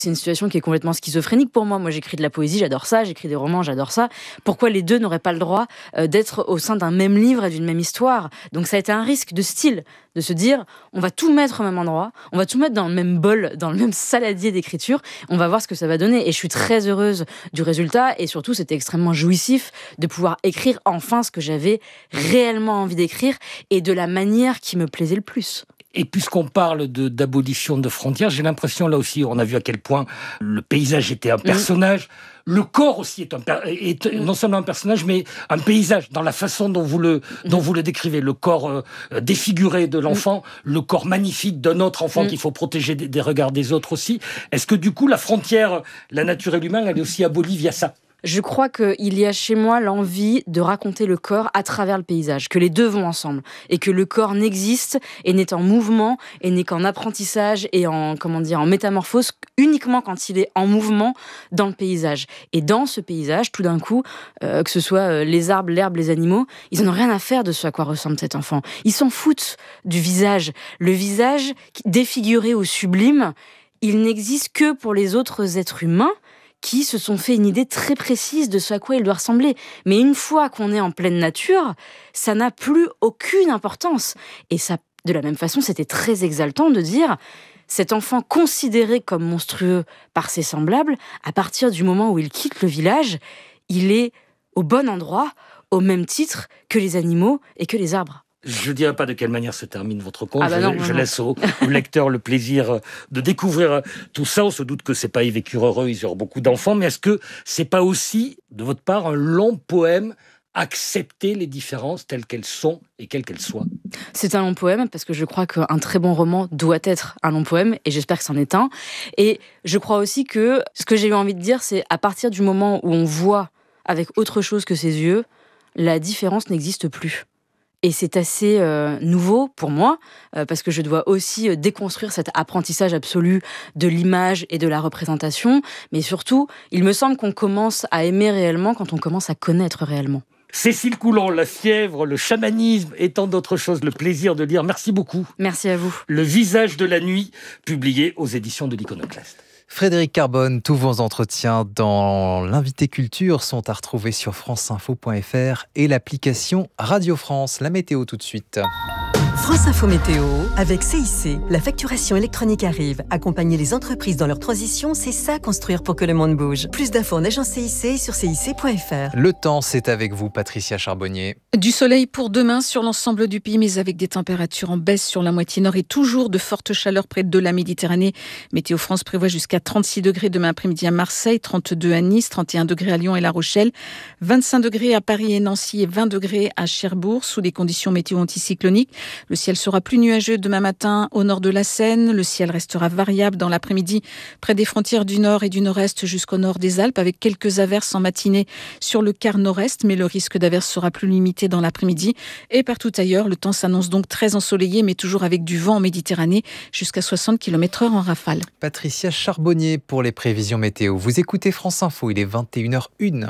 C'est une situation qui est complètement schizophrénique pour moi. Moi, j'écris de la poésie, j'adore ça. J'écris des romans, j'adore ça. Pourquoi les deux n'auraient pas le droit d'être au sein d'un même livre et d'une même histoire ? Donc ça a été un risque de style, de se dire, on va tout mettre au même endroit, on va tout mettre dans le même bol, dans le même saladier d'écriture, on va voir ce que ça va donner. Et je suis très heureuse du résultat. Et surtout, c'était extrêmement jouissif de pouvoir écrire enfin ce que j'avais réellement envie d'écrire et de la manière qui me plaisait le plus. Et puisqu'on parle d'abolition de frontières, j'ai l'impression, là aussi, on a vu à quel point le paysage était un personnage. Le corps aussi est non seulement un personnage, mais un paysage, dans la façon dont vous le décrivez. Le corps défiguré de l'enfant, le corps magnifique d'un autre enfant qu'il faut protéger des regards des autres aussi. Est-ce que du coup, la frontière, la nature et l'humain, elle est aussi abolie via ça ? Je crois qu'il y a chez moi l'envie de raconter le corps à travers le paysage, que les deux vont ensemble, et que le corps n'existe et n'est en mouvement et n'est qu'en apprentissage et en métamorphose uniquement quand il est en mouvement dans le paysage. Et dans ce paysage, tout d'un coup, que ce soit les arbres, l'herbe, les animaux, ils n'en ont rien à faire de ce à quoi ressemble cet enfant. Ils s'en foutent du visage. Le visage défiguré ou sublime, il n'existe que pour les autres êtres humains qui se sont fait une idée très précise de ce à quoi il doit ressembler. Mais une fois qu'on est en pleine nature, ça n'a plus aucune importance. Et ça, de la même façon, c'était très exaltant de dire cet enfant considéré comme monstrueux par ses semblables, à partir du moment où il quitte le village, il est au bon endroit, au même titre que les animaux et que les arbres. Je ne dirai pas de quelle manière se termine votre conte. Je non. laisse au lecteur le plaisir de découvrir tout ça. On se doute que c'est pas Yves Écureuil, ils auront beaucoup d'enfants, mais est-ce que c'est pas aussi, de votre part, un long poème, accepter les différences telles qu'elles sont et quelles qu'elles soient ? C'est un long poème parce que je crois qu'un très bon roman doit être un long poème et j'espère que c'en est un. Et je crois aussi que ce que j'ai eu envie de dire, c'est à partir du moment où on voit avec autre chose que ses yeux, la différence n'existe plus. Et c'est assez nouveau pour moi, parce que je dois aussi déconstruire cet apprentissage absolu de l'image et de la représentation. Mais surtout, il me semble qu'on commence à aimer réellement quand on commence à connaître réellement. Cécile Coulon, La fièvre, le chamanisme et tant d'autres choses, le plaisir de lire. Merci beaucoup. Merci à vous. Le visage de la nuit, publié aux éditions de l'Iconoclaste. Frédéric Carbone, tous vos entretiens dans l'invité culture sont à retrouver sur franceinfo.fr et l'application Radio France. La météo tout de suite. France Info Météo avec CIC. La facturation électronique arrive. Accompagner les entreprises dans leur transition, c'est ça construire pour que le monde bouge. Plus d'infos en agence CIC sur cic.fr. Le temps, c'est avec vous, Patricia Charbonnier. Du soleil pour demain sur l'ensemble du pays, mais avec des températures en baisse sur la moitié nord et toujours de fortes chaleurs près de la Méditerranée. Météo France prévoit jusqu'à 36 degrés demain après-midi à Marseille, 32 à Nice, 31 degrés à Lyon et La Rochelle, 25 degrés à Paris et Nancy et 20 degrés à Cherbourg sous des conditions météo anticycloniques. Le ciel sera plus nuageux demain matin au nord de la Seine. Le ciel restera variable dans l'après-midi près des frontières du nord et du nord-est jusqu'au nord des Alpes avec quelques averses en matinée sur le quart nord-est, mais le risque d'averses sera plus limité dans l'après-midi. Et partout ailleurs, le temps s'annonce donc très ensoleillé, mais toujours avec du vent en Méditerranée jusqu'à 60 km/h en rafale. Patricia Charbonnier pour les prévisions météo. Vous écoutez France Info, il est 21h01.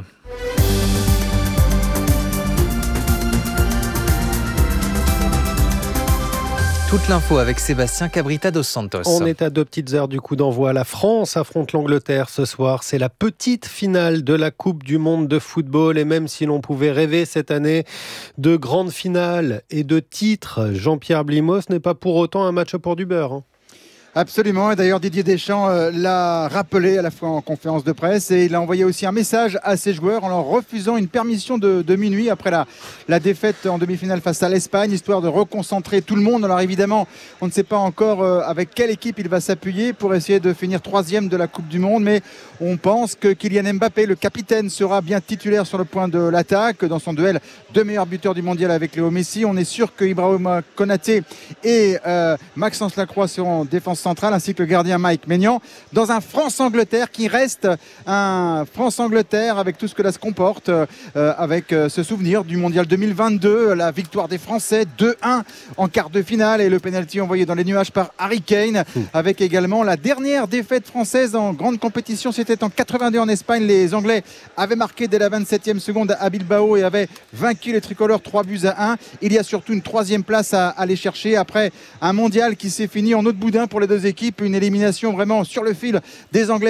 Toute l'info avec Sébastien Cabrita dos Santos. On est à 2 petites heures du coup d'envoi. La France affronte l'Angleterre ce soir. C'est la petite finale de la Coupe du Monde de football. Et même si l'on pouvait rêver cette année de grandes finales et de titres, Jean-Pierre Blimaud, ce n'est pas pour autant un match pour du beurre. Absolument, et d'ailleurs Didier Deschamps l'a rappelé à la fois en conférence de presse et il a envoyé aussi un message à ses joueurs en leur refusant une permission de minuit après la défaite en demi-finale face à l'Espagne, histoire de reconcentrer tout le monde. Alors évidemment, on ne sait pas encore avec quelle équipe il va s'appuyer pour essayer de finir 3e de la Coupe du Monde, mais on pense que Kylian Mbappé, le capitaine, sera bien titulaire sur le point de l'attaque dans son duel de meilleur buteur du mondial avec Léo Messi. On est sûr que Ibrahima Konaté et Maxence Lacroix seront en défense centrale, ainsi que le gardien Mike Maignan, dans un France-Angleterre qui reste un France-Angleterre avec tout ce que ça se comporte, avec ce souvenir du mondial 2022, la victoire des Français 2-1 en quart de finale et le pénalty envoyé dans les nuages par Harry Kane, avec également la dernière défaite française en grande compétition, c'était en 82 en Espagne. Les Anglais avaient marqué dès la 27e seconde à Bilbao et avaient vaincu les tricolores 3-1. Il y a surtout une 3e place à aller chercher après un mondial qui s'est fini en eau de boudin pour les deux équipes. Une élimination vraiment sur le fil des Anglais